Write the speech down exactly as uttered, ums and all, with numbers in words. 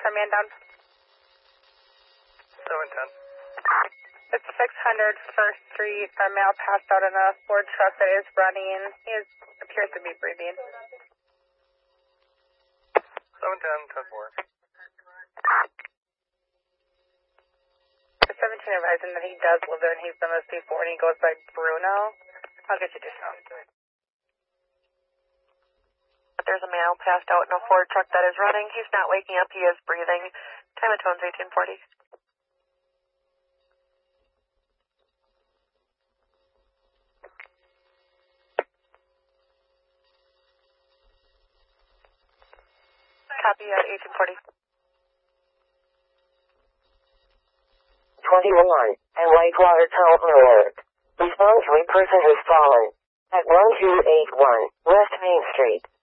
our man down. seven ten. It's six hundred First Street. Our male passed out in a Ford truck that is running. He is, appears to be breathing. seven ten, ten four. The seventeen advising that he does live there and he's done this before and he goes by Bruno. I'll get you discount. There's a male passed out in a Ford truck that is running. He's not waking up. He is breathing. Time of tones eighteen forty. Copy at eighteen forty. twenty-one, and Lakewater Town Alert. Respond to a person who's fallen at one two eight one West Main Street.